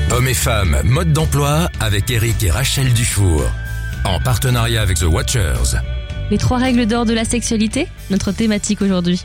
Hommes et femmes, mode d'emploi avec Eric et Rachel Dufour. En partenariat avec The Watchers. Les 3 règles d'or de la sexualité, notre thématique aujourd'hui.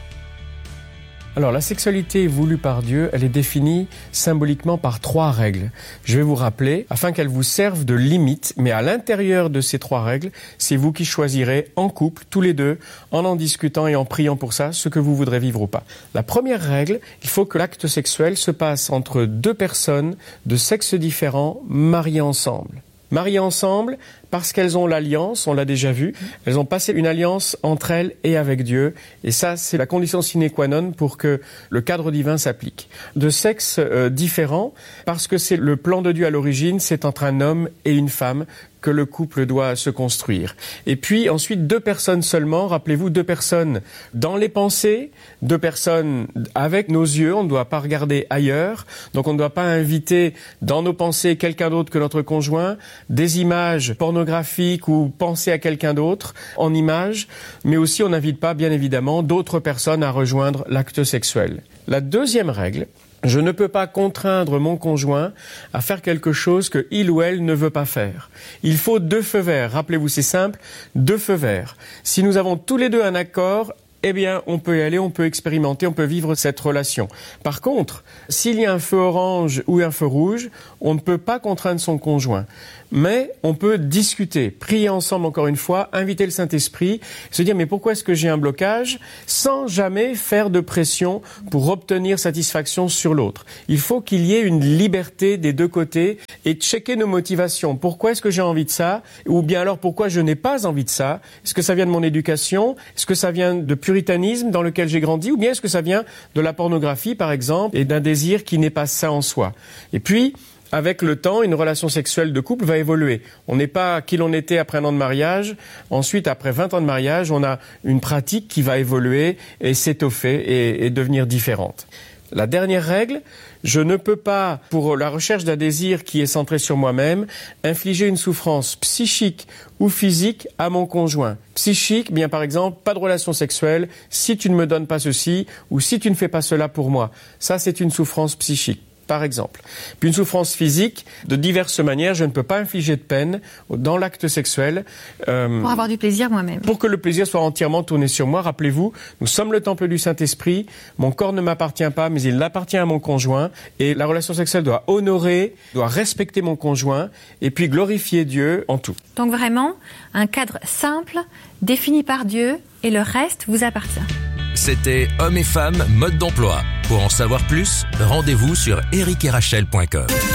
Alors, la sexualité voulue par Dieu, elle est définie symboliquement par 3 règles. Je vais vous rappeler, afin qu'elles vous servent de limite, mais à l'intérieur de ces 3 règles, c'est vous qui choisirez en couple, tous les deux, en discutant et en priant pour ça, ce que vous voudrez vivre ou pas. La première règle, il faut que l'acte sexuel se passe entre 2 personnes de sexes différents, mariées ensemble. Mariées ensemble parce qu'elles ont l'alliance, on l'a déjà vu, elles ont passé une alliance entre elles et avec Dieu. Et ça, c'est la condition sine qua non pour que le cadre divin s'applique. De sexes différents, parce que c'est le plan de Dieu à l'origine, c'est entre un homme et une femme que le couple doit se construire. Et puis ensuite, 2 personnes seulement, rappelez-vous, 2 personnes dans les pensées, 2 personnes avec nos yeux, on ne doit pas regarder ailleurs, donc on ne doit pas inviter dans nos pensées quelqu'un d'autre que notre conjoint, des images pornographiques ou penser à quelqu'un d'autre en images, mais aussi on n'invite pas, bien évidemment, d'autres personnes à rejoindre l'acte sexuel. La deuxième règle, je ne peux pas contraindre mon conjoint à faire quelque chose que il ou elle ne veut pas faire. Il faut 2 feux verts. Rappelez-vous, c'est simple, 2 feux verts. Si nous avons tous les 2 un accord, eh bien, on peut y aller, on peut expérimenter, on peut vivre cette relation. Par contre, s'il y a un feu orange ou un feu rouge, on ne peut pas contraindre son conjoint. Mais on peut discuter, prier ensemble encore une fois, inviter le Saint-Esprit, se dire mais pourquoi est-ce que j'ai un blocage, sans jamais faire de pression pour obtenir satisfaction sur l'autre. Il faut qu'il y ait une liberté des 2 côtés et checker nos motivations. Pourquoi est-ce que j'ai envie de ça? Ou bien alors pourquoi je n'ai pas envie de ça? Est-ce que ça vient de mon éducation? Est-ce que ça vient de puritanisme dans lequel j'ai grandi? Ou bien est-ce que ça vient de la pornographie par exemple et d'un désir qui n'est pas sain en soi? Et puis, avec le temps, une relation sexuelle de couple va évoluer. On n'est pas qui l'on était après 1 an de mariage. Ensuite, après 20 ans de mariage, on a une pratique qui va évoluer et s'étoffer et devenir différente. La dernière règle, je ne peux pas, pour la recherche d'un désir qui est centré sur moi-même, infliger une souffrance psychique ou physique à mon conjoint. Psychique, bien par exemple, pas de relation sexuelle si tu ne me donnes pas ceci ou si tu ne fais pas cela pour moi. Ça, c'est une souffrance psychique, par exemple. Puis une souffrance physique, de diverses manières, je ne peux pas infliger de peine dans l'acte sexuel. Pour avoir du plaisir moi-même. Pour que le plaisir soit entièrement tourné sur moi. Rappelez-vous, nous sommes le temple du Saint-Esprit, mon corps ne m'appartient pas, mais il appartient à mon conjoint. Et la relation sexuelle doit honorer, doit respecter mon conjoint, et puis glorifier Dieu en tout. Donc vraiment, un cadre simple, défini par Dieu, et le reste vous appartient. C'était Hommes et femmes, mode d'emploi. Pour en savoir plus, rendez-vous sur ericetrachel.com.